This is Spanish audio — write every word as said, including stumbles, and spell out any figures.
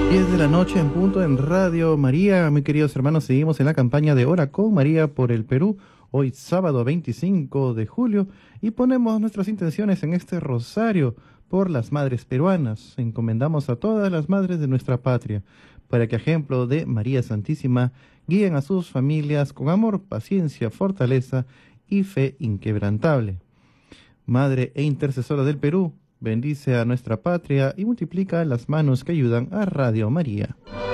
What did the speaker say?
diez de la noche en punto en Radio María. Mis queridos hermanos, seguimos en la campaña de Ora con María por el Perú, hoy sábado veinticinco de julio, y ponemos nuestras intenciones en este rosario por las madres peruanas. Encomendamos a todas las madres de nuestra patria, para que, a ejemplo de María Santísima, guíen a sus familias con amor, paciencia, fortaleza y fe inquebrantable. Madre e intercesora del Perú, bendice a nuestra patria y multiplica las manos que ayudan a Radio María.